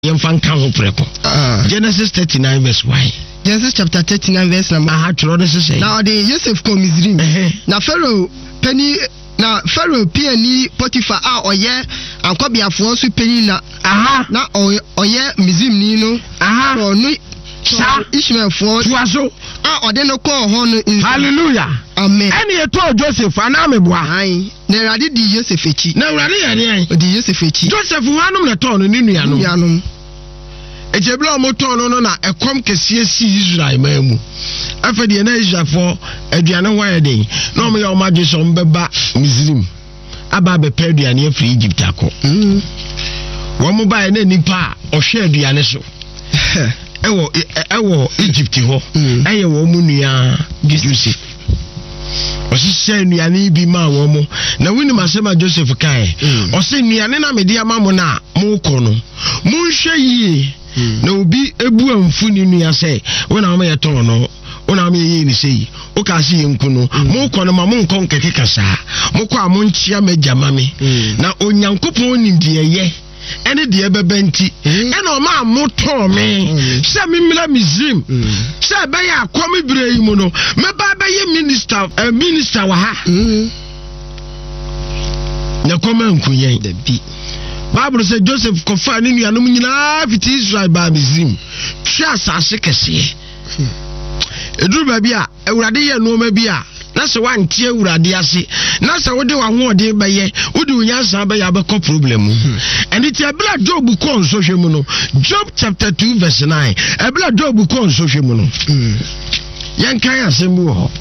yɛmfa nka ho preko. Genesis 39 verse 1. Genesis chapter 39 verse number. Twerɛ no sɛ. Now the Joseph kɔ Misrim. Na Pharaoh penny na Pharaoh piani Potiphar a ɔyɛ ankɔbiafoɔ so penny na ɔyɛ Misrim ni no. Ɔno Ishmael for Tuaso. Ɔde no kɔ hɔ no. Hallelujah. Amen. Ɛne yɛtɔ Joseph anameboa. Ayi. Na Awurade di Joseph echi. Na Awurade yɛ ne. Di Joseph echi. Joseph hanom na tɔ no ne nuanom. Ejebla omoto no na ekom kese si Israel mamu. Afede na Israel for aduane ho ayeden. Na omo ya omadwe so mbeba Misrim. Aba be pe aduane afri Egypt akọ. Wo mo ba na nipa ohwe aduane so. Ewo Egypt ho. Eye wo mu nua Joseph. Osise nuane bi ma wo mo. Na wini masema Joseph kai. Ose nuane na mede ama mo na mo kọ no. Mo hwe yie. Na obi ebu amfu ni nua sɛ wona ma yɛ tɔn no wona ma yɛ ni sei o ka se yenku no mo kɔ no ma mo nkɔ nkeke kasa mo kɔ a mo nkyia magya mame na onyankopɔn nim de yɛ ene de bɛbɛnti ɛna ma mo tɔn me sɛ mimla Misrim sɛ bɛ yɛ akɔm bire yi mu no me ba bɛ yɛ minister wa ha na kɔma nkunyen da bi Bible says Joseph kofa ni nuanom nyina fiti Israel ba Misrim twa asase kese eduru ba bi a Awurade ye no ma bi a na se wante Awurade ase na se wode wa hoode ba ye wode onyansa ba ya ba ko problem and it ebla Job ko nso hwe mu no Job chapter 2 verse 9 ebla Job ko nso hwe mu no yen kan asem bu ho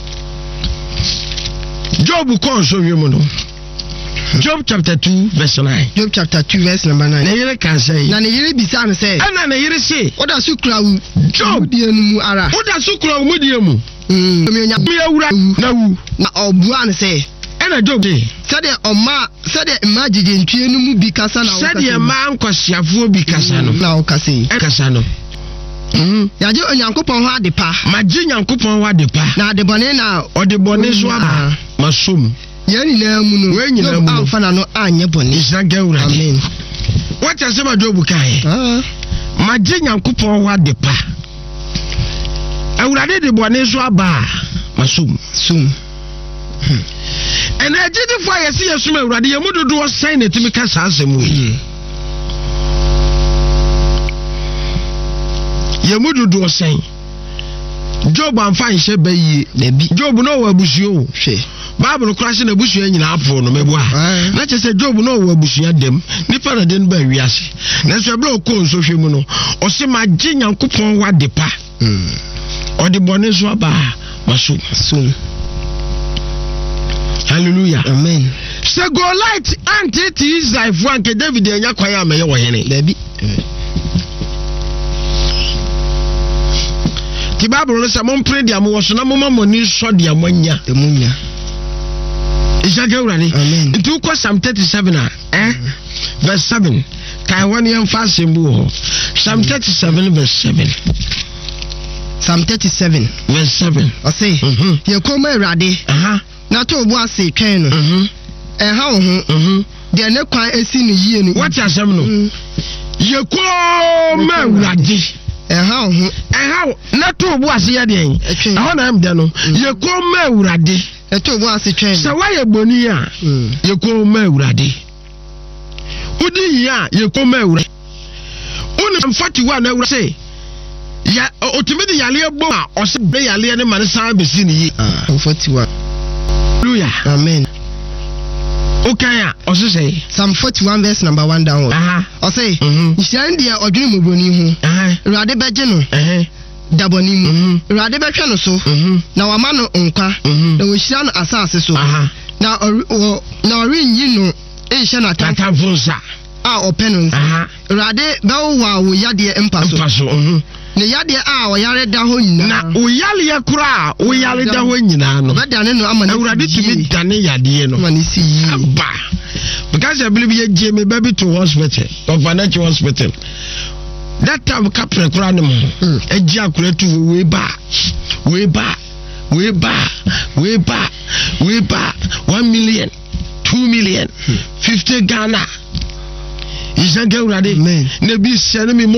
Job ko nso hwe mu no Job chapter 2 verse 9. Job chapter 2 verse number 9. Na yere kan say. Na yere bisa no say. Ana na yere say. Oda su kura wu. Job die no mu ara. Oda su kura mu die mu. Me awura na wu. Na obua no say. Ana Job dey. Sade ma jije ntue no mu bi kasa na o kasa. Sade ma nkwasiafo bi kasa no. Na o kasa. Kasa no. Yaje onyankopon ho adepa. Maje nyankopon ho adepa. Na adebone na odebone so aba. Masom. Yeni na mu no. We nyina mu. Amfa no anye bone. Isaga ura. Amen. What you say about Job kai? Maje nyankopon ho adepa. Awurade de bone so aba. Masom. And I did it for a see a swimmer, Radi Yamudu do sign it to me cast asem we. Yamudu do sign. Job and fine shebe ye, Job no abusio. Bible crashing a bush in Apple no meboa. Not just a Job no abusia dem, nipa na den ba wiase. Na so blow ko so hwe mu no, o se ma ginya nkopon wa depa. O de bone so aba, maso. Hallelujah. Amen. So go light anti Israel Frank David enya kwaya me ye wo hene. Dabi. Ti Bible no say mon pray dia mo wo so na mo mamoni so dia monya. Emunya. Isaga urani. Amen. Itu ko Psalm 37 verse 7. Kai won yem fasem bu ho. Psalm 37 verse 7. Psalm 37 verse 7. I say, ye come Awurade. Na to obu ase twen no ha wo ho de ne kwan esi no yie no what asem no ye ko ma Awurade ha wo ho na to obu ase ye de ho na am de no ye ko ma Awurade to obu ase twen se wa ye boni a ye ko ma Awurade udi ya ye ko ma Awurade unu 41 na Awurade say ya otimidi yale egbo a o se be yale ne man san be si ni yi 41. Hallelujah. Amen. Okay, also say Psalm 41 verse number 1 down. I say, Ishandia or dream of Boni who Rade Bajano, Daboni, Rade Bachano so. Now a man unka, the Wishan assassin so. Now ring you know, Asian attack or penance. Rade Bawa, Yadi Empaso. Ne yade a oyare da ho nyina na oyale ya kura oyale da ho nyina no bedane no amane Awurade tumi dane yade no amane si aba because I believe you je me baby to hospital or financial hospital that time kapre kura no eji akura tu we ba 1 million 2 million 50 Ghana Ishanke urade. Na bi sia no me